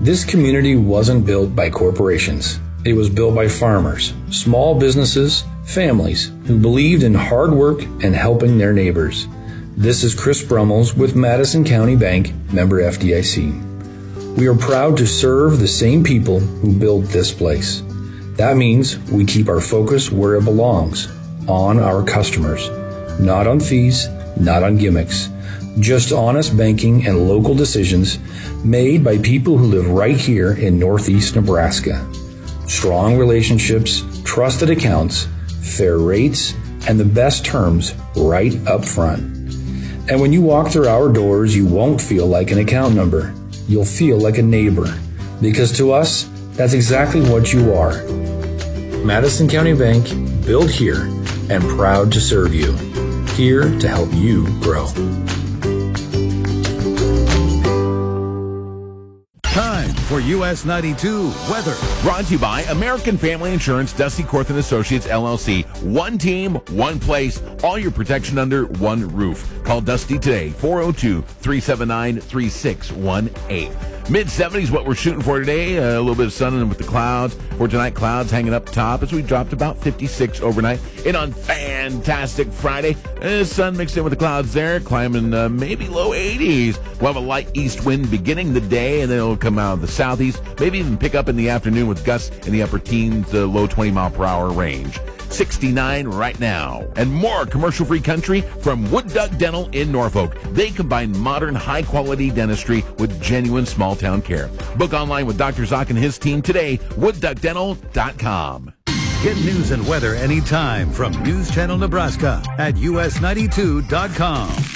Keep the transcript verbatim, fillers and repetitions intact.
This community wasn't built by corporations. It was built by farmers, small businesses, families who believed in hard work and helping their neighbors. This is Chris Brummels with Madison County Bank, member F D I C. We are proud to serve the same people who built this place. That means we keep our focus where it belongs, on our customers, not on fees, not on gimmicks, just honest banking and local decisions made by people who live right here in Northeast Nebraska. Strong relationships, trusted accounts, fair rates, and the best terms right up front. And when you walk through our doors, you won't feel like an account number. You'll feel like a neighbor, because to us, that's exactly what you are. Madison County Bank, built here and proud to serve you. Here to help you grow. Time for U S ninety-two weather. Brought to you by American Family Insurance, Dusty Corthan Associates, L L C. One team, one place, all your protection under one roof. Call Dusty today, four oh two, three seven nine, three six one eight. mid seventies, what we're shooting for today. Uh, a little bit of sun and with the clouds. For tonight, clouds hanging up top as we dropped about fifty-six overnight. And on fantastic Friday, uh, sun mixed in with the clouds there, climbing uh, maybe low eighties. We'll have a light east wind beginning the day, and then it'll come out of the southeast. Maybe even pick up in the afternoon with gusts in the upper teens, uh, low twenty mile per hour range. sixty-nine right now. And more commercial-free country from Wood Duck Dental in Norfolk. They combine modern, high-quality dentistry with genuine small-town care. Book online with Doctor Zock and his team today, wood duck dental dot com. Get news and weather anytime from News Channel Nebraska at U S ninety-two dot com.